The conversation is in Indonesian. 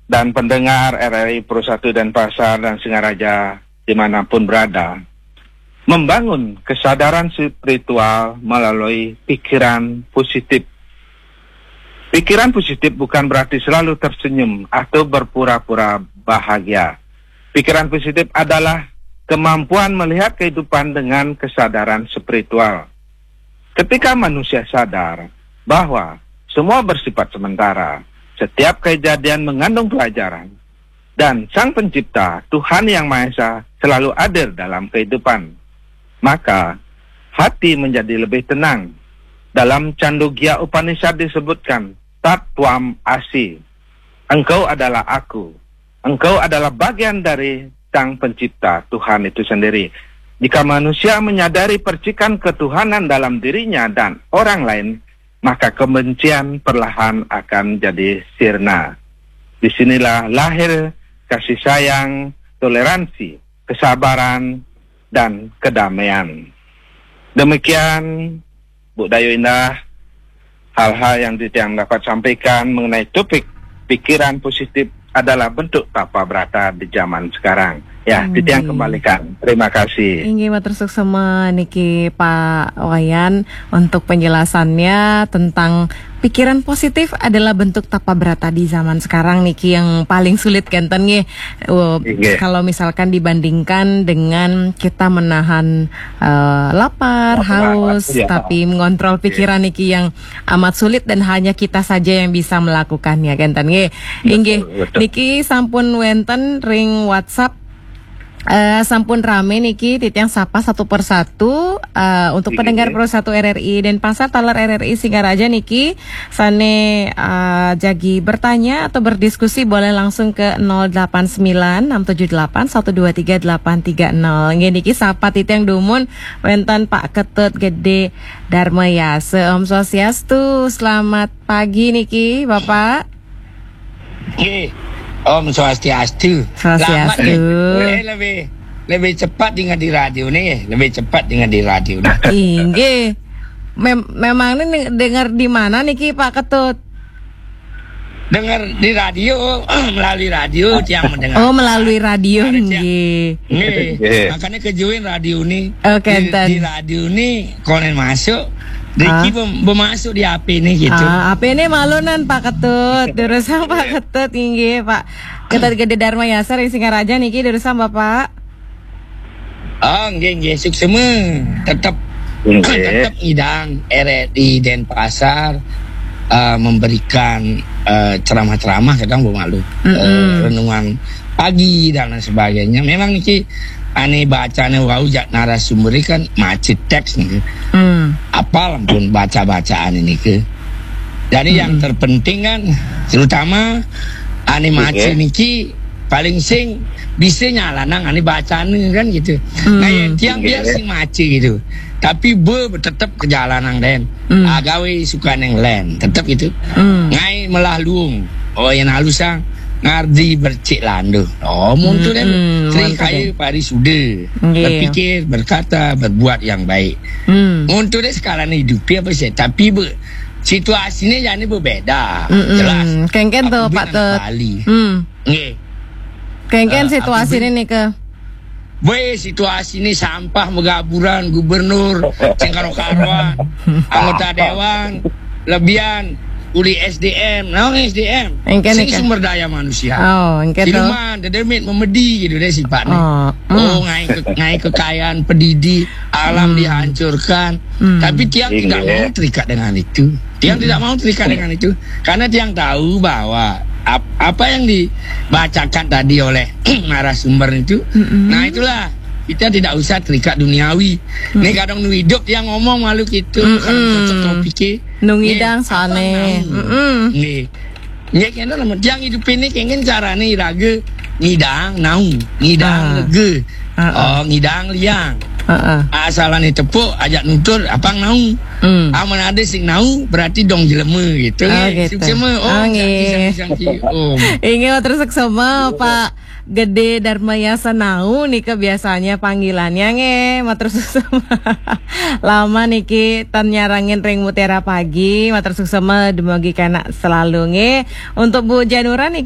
dan pendengar RRI Pro 1 Denpasar dan Singaraja dimanapun berada, membangun kesadaran spiritual melalui pikiran positif. Pikiran positif bukan berarti selalu tersenyum atau berpura-pura bahagia. Pikiran positif adalah kemampuan melihat kehidupan dengan kesadaran spiritual. Ketika manusia sadar bahwa semua bersifat sementara, setiap kejadian mengandung pelajaran, dan Sang Pencipta, Tuhan Yang Maha Esa, selalu hadir dalam kehidupan, maka hati menjadi lebih tenang. Dalam Chandogya Upanishad disebutkan, Tat Twam Asi, engkau adalah aku, engkau adalah bagian dari Sang Pencipta, Tuhan itu sendiri. Jika manusia menyadari percikan ketuhanan dalam dirinya dan orang lain, maka kebencian perlahan akan jadi sirna. Disinilah lahir kasih sayang, toleransi, kesabaran, dan kedamaian. Demikian, Bu Dayu Indah, hal-hal yang Titiang dapat sampaikan mengenai topik pikiran positif adalah bentuk tapa brata di zaman sekarang. Ya, Titiang kembalikan. Terima kasih. Ingin matur suksema niki Pak Wayan untuk penjelasannya tentang pikiran positif adalah bentuk tapa brata di zaman sekarang niki yang paling sulit kenten nggih. Kalau misalkan dibandingkan dengan kita menahan lapar, haus, tapi mengontrol pikiran niki yang amat sulit dan hanya kita saja yang bisa melakukannya kenten nggih. Inggih niki sampun wenten ring WhatsApp sampun rame niki Titiang sapa satu persatu untuk pendengar Pro 1 RRI Denpasar taler RRI Singaraja niki sane jagi bertanya atau berdiskusi boleh langsung ke 089678123830. Nggih niki sapa Titiang dumun wenten Pak Ketut Gede Darmayase. Om Swastiastu, selamat pagi niki Bapak. Om Swastiastu. Swastiastu. Lebih cepat dengar di radio nih, lebih cepat dengar di radio nih. Inggih. Memang ini dengar di mana niki Pak Ketut? Dengar di radio, melalui radio tiang mendengar. Oh, melalui radio nggih. Nggih. Makanya kejuin radio nih. Oke, di radio nih konen masuk. Diki bermasuk di HP nih gitu. HP ini malunan Pak Ketut. Dirusang Pak Ketut inggih Pak Ketut Gede Darmayasa ring Singaraja niki dirusang Bapak. Oh, nggih suksema. Tetap ngidang RRI Denpasar memberikan ceramah-ceramah kadang bermalu. Renungan pagi dan lain sebagainya. Memang niki ane bacanya wau jak narasumber kan macet teks nih. Apal pun baca-bacaan ini ke. Jadi yang terpenting kan terutama ane macet niki paling sing bisa nyalanang ane bacaan kan gitu. Nah tiang biar sing macet gitu. Tapi tetap ke jalanan den. Agawe suka neng len tetap gitu. Ngai melah luung. Oh yang halusang ngardi bercik lando. Oh muntu dan terikai pari sudah berpikir, berkata, berbuat yang baik. Muntu dan sekarang hidupnya apa sih? Tapi situasinya jadi berbeda. Jelas. Kengken tuh Pak Tut. Kengken situasi ini ke. Situasi ini sampah megaburan gubernur, cengkaro-karoan, anggota dewan, lebihan. Uli SDM, naon SDM? Sing sumber daya manusia. Di rumah dedemit memedi gitu deh sifatnya. Ngai kekayaan pendidik, alam dihancurkan. Tapi tiang tidak mau terikat dengan itu. Tiang tidak mau terikat dengan itu karena tiang tahu bahwa apa yang dibacakan tadi oleh narasumber itu, nah itulah kita tidak usah terikat duniawi. Nih kadang nu hidup yang ngomong malu gitu, kadang cocok topiknya. Nungidang sane. Nih, kena nama yang hidup ini kengen caranya iraga ngidang naung, ngidang lege, ngidang liang. Asalan tepuk ajak nutur apang naung. Aman ada sing naung berarti dong jelema gitu. Suksema ingin terus suksema Pak Gede Darmayasa nau nih biasanya panggilannya matur suksema. Lama niki tan nyarangin ring Mutiara Pagi matur suksema dumugi kana selalu untuk Bu Janura niki